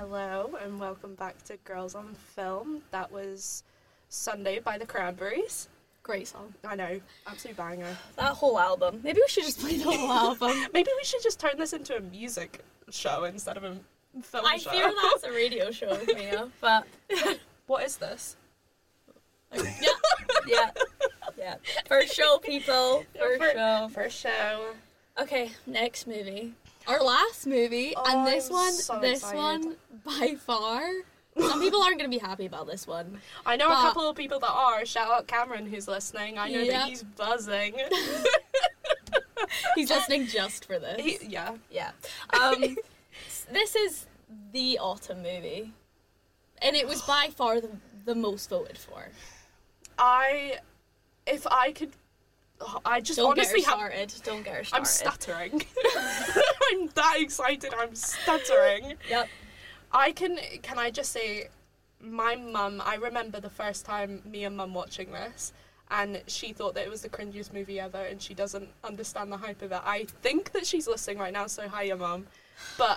Hello and welcome back to Girls on Film. That was Sunday by the Cranberries. Great song. I know, absolute banger. That whole album. Maybe we should just play the whole album. Maybe we should just turn this into a music show instead of a film show. I fear that's a radio show, Mia, but... What is this? Yeah. First show, people. First show. Okay, next movie. Our last movie, and this excited. one, by far, some people aren't going to be happy about this one. I know a couple of people that are. Shout out Cameron who's listening. I know that he's buzzing. He's listening just for this. Yeah. This is the autumn movie, and it was by far the most voted for. If I could... I just Don't honestly get her started. I'm stuttering. I'm that excited. I'm stuttering. Yep. Can I just say, my mum, I remember the first time me and mum watching this, and she thought that it was the cringiest movie ever, and she doesn't understand the hype of it. I think that she's listening right now, so hiya, mum. But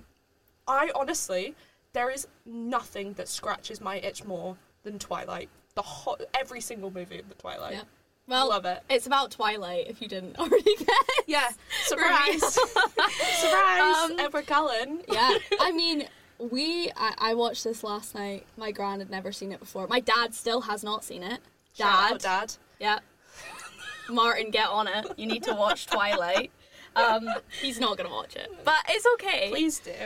I honestly, there is nothing that scratches my itch more than Twilight. Every single movie of the Twilight. Yep. Well, love it. It's about Twilight, if you didn't already guess. Yeah, surprise. Surprise, Edward Cullen. Yeah, I mean, I watched this last night. My gran had never seen it before. My dad still has not seen it. Shout out, Dad. Yeah. Martin, get on it. You need to watch Twilight. He's not going to watch it. But it's okay. Please do.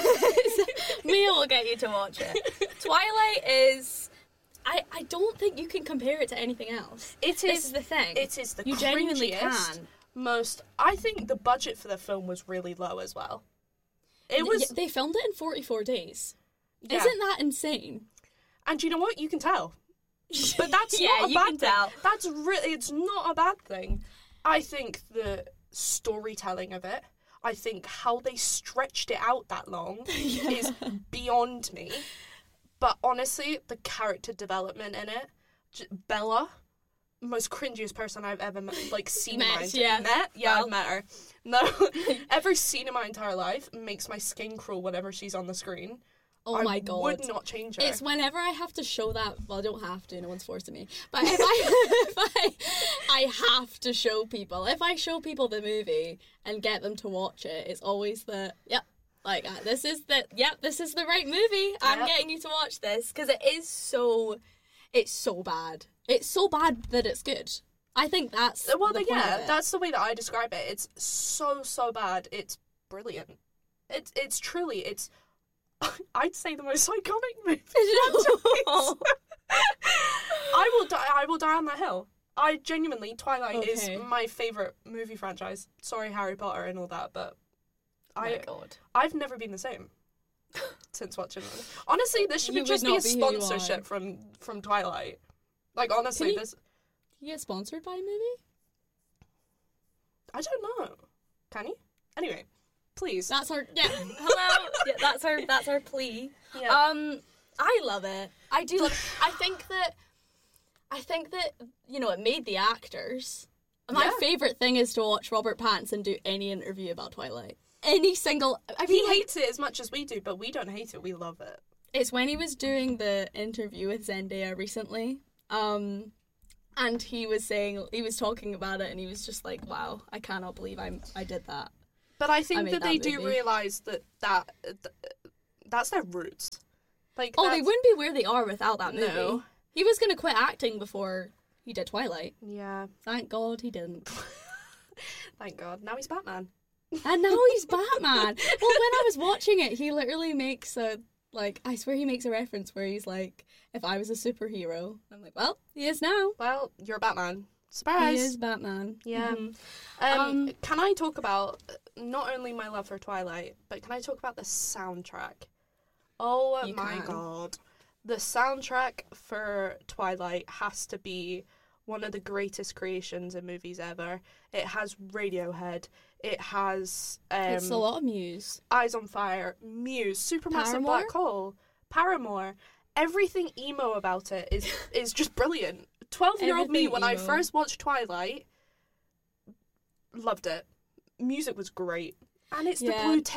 Mia will get you to watch it. Twilight is... I don't think you can compare it to anything else. This is the thing. It is the you genuinely cringiest, can. most... I think the budget for the film was really low as well. It was... They filmed it in 44 days. Yeah. Isn't that insane? And you know what? You can tell. But that's not a bad thing. Tell. That's really... It's not a bad thing. I think the storytelling of it, I think how they stretched it out that long is beyond me. But honestly, the character development in it, Bella, most cringiest person I've ever seen in my entire life. Yeah, I've met her. No, ever seen in my entire life, makes my skin crawl whenever she's on the screen. Oh my god. I would not change her. It's whenever I have to show that, well, I don't have to, no one's forcing me. But if I have to show people, if I show people the movie and get them to watch it, it's always this is the right movie. I'm getting you to watch this because it's so bad. It's so bad that it's good. I think that's the point of it. That's the way that I describe it. It's so bad. It's brilliant. It's truly I'd say the most iconic movie. I will die on that hill. I genuinely, Twilight is my favourite movie franchise. Sorry, Harry Potter and all that, but I've never been the same since watching it. Honestly, this should just be a sponsorship from Twilight. Like, honestly, Can you get sponsored by a movie? I don't know. Can you? Anyway, please. That's our hello. Yeah, that's our plea. Yeah. I love it. I do love it. I think that it made the actors. My favourite thing is to watch Robert Pattinson do any interview about Twilight. Any single... He hates it as much as we do, but we don't hate it. We love it. It's when he was doing the interview with Zendaya recently, and he was talking about it, and he was just like, wow, I cannot believe I did that. But I think that they do realise that's their roots. They wouldn't be where they are without that movie. No. He was going to quit acting before he did Twilight. Yeah. Thank God he didn't. Thank God. Now he's Batman. And now he's Batman. Well, when I was watching it, he literally makes I swear he makes a reference where he's like, if I was a superhero. I'm like, well, he is now. Well, you're Batman. Surprise. He is Batman. Yeah. Mm-hmm. Can I talk about not only my love for Twilight, but can I talk about the soundtrack? Oh my god. The soundtrack for Twilight has to be one of the greatest creations in movies ever. It has Radiohead. It has... it's a lot of Muse. Eyes on Fire, Muse, Supermassive Paramore? Black Hole, Paramore. Everything emo about it is just brilliant. 12-year-old me, when I first watched Twilight, loved it. Music was great. And it's the blue tint.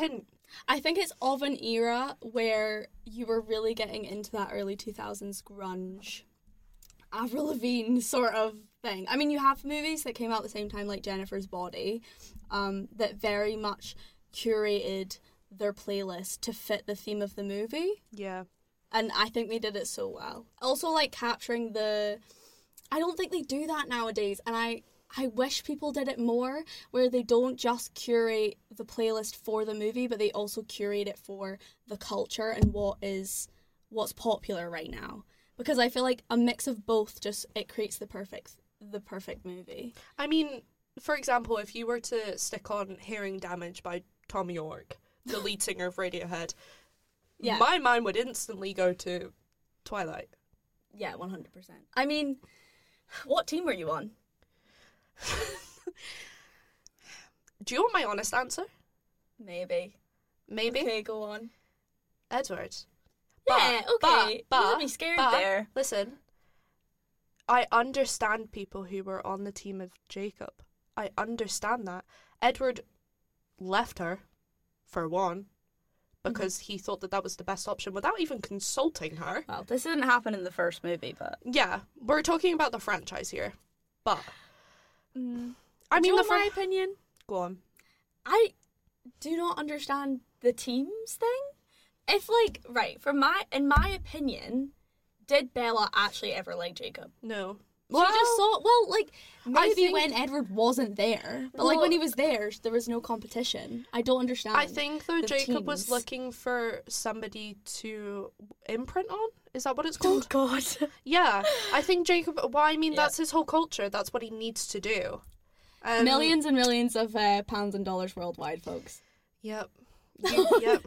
I think it's of an era where you were really getting into that early 2000s grunge, Avril Lavigne sort of thing. I mean, you have movies that came out at the same time, like Jennifer's Body, that very much curated their playlist to fit the theme of the movie. Yeah. And I think they did it so well. Also, like, capturing I don't think they do that nowadays, and I wish people did it more, where they don't just curate the playlist for the movie, but they also curate it for the culture and what's popular right now. Because I feel like a mix of both it creates the perfect movie. I mean, for example, if you were to stick on Hearing Damage by Tom York, the lead singer of Radiohead, my mind would instantly go to Twilight. Yeah, 100%. I mean, what team were you on? Do you want my honest answer? Maybe. Okay, go on. Edward. Yeah, okay. You had me scared there. Listen, I understand people who were on the team of Jacob. I understand that. Edward left her, for one, because he thought that was the best option without even consulting her. Well, this didn't happen in the first movie, but... Yeah, we're talking about the franchise here. But... I mean, my opinion? Go on. I do not understand the teams thing. If, like, right, in my opinion, did Bella actually ever like Jacob? No. She just saw, maybe when Edward wasn't there, but when he was there was no competition. I don't understand. I think, though, Jacob was looking for somebody to imprint on. Is that what it's called? Oh, God. Yeah. I think Jacob, that's his whole culture. That's what he needs to do. Millions and millions of pounds and dollars worldwide, folks. Yep. Yep.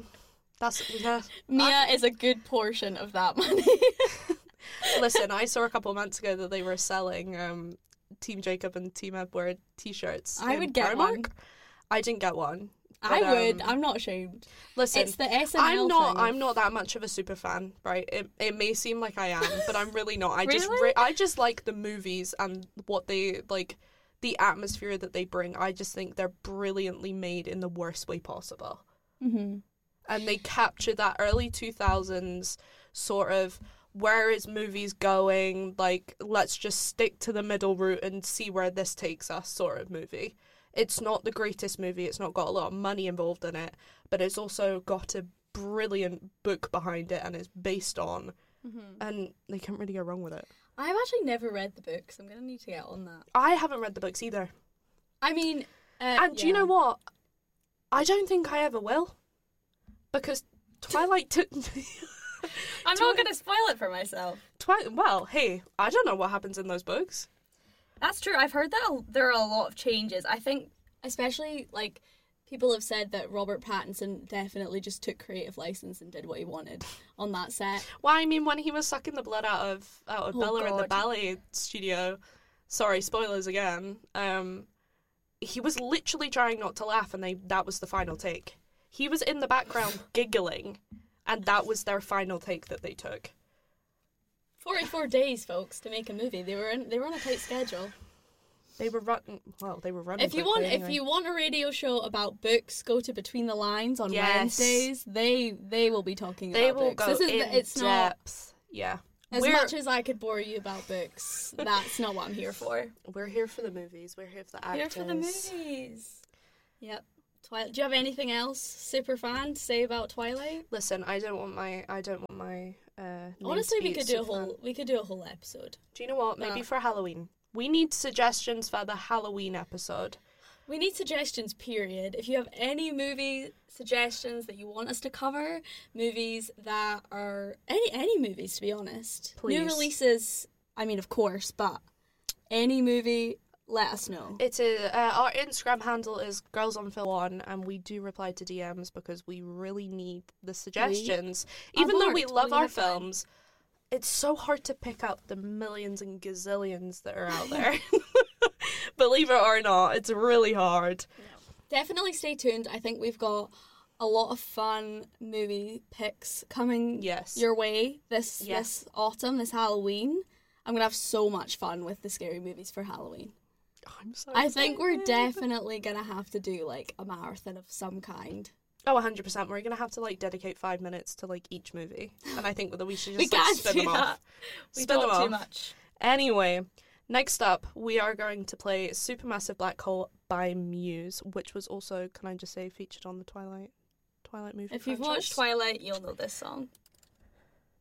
Mia is a good portion of that money. Listen, I saw a couple of months ago that they were selling Team Jacob and Team Edward t-shirts. I would get one. I didn't get one. But, I would. I'm not ashamed. Listen, it's the SNL thing. I'm not that much of a super fan, right? It may seem like I am, but I'm really not. Really? I just like the movies and what they like, the atmosphere that they bring. I just think they're brilliantly made in the worst way possible. Mm-hmm. And they capture that early 2000s sort of, where is movies going? Like, let's just stick to the middle route and see where this takes us sort of movie. It's not the greatest movie. It's not got a lot of money involved in it, but it's also got a brilliant book behind it and it's based on. Mm-hmm. And they can't really go wrong with it. I've actually never read the books. I'm going to need to get on that. I haven't read the books either. I mean... and do you know what? I don't think I ever will. Because Twilight took... I'm not going to spoil it for myself. Well, hey, I don't know what happens in those books. That's true. I've heard that there are a lot of changes. I think, especially, like, people have said that Robert Pattinson definitely just took creative license and did what he wanted on that set. Well, I mean, when he was sucking the blood out of Bella in the ballet studio, sorry, spoilers again, he was literally trying not to laugh, and that was the final take. He was in the background giggling, and that was their final take that they took. 44 days, folks, to make a movie. They were on a tight schedule. They were running. If you want a radio show about books, go to Between the Lines on Wednesdays. They will be talking about books. They will go in depth. Yeah. As much as I could bore you about books, that's not what I'm here for. We're here for the movies. We're here for the actors. Here for the movies. Yep. Twilight. Do you have anything else, super fan, to say about Twilight? Listen, I don't want my. Honestly, we could do a whole episode. Do you know what? Maybe for Halloween. We need suggestions for the Halloween episode. We need suggestions, period. If you have any movie suggestions that you want us to cover, movies that are... Any movies, to be honest. Please. New releases, I mean, of course, but any movie, let us know. Our Instagram handle is girlsonfilm1, and we do reply to DMs because we really need the suggestions. Even though we love our films... It's so hard to pick up the millions and gazillions that are out there. Believe it or not, it's really hard. Definitely stay tuned. I think we've got a lot of fun movie picks coming your way this autumn, this Halloween. I'm going to have so much fun with the scary movies for Halloween. I'm so I think we're definitely going to have to do like a marathon of some kind. Oh, 100%. We're gonna have to like dedicate 5 minutes to like each movie, and I think that we should We just like can't spin do them that. off. We Spin them talk too off. much. Anyway, next up, we are going to play Supermassive Black Hole by Muse, which was also, can I just say, featured on the Twilight movie If you've franchise. watched Twilight, you'll know this song.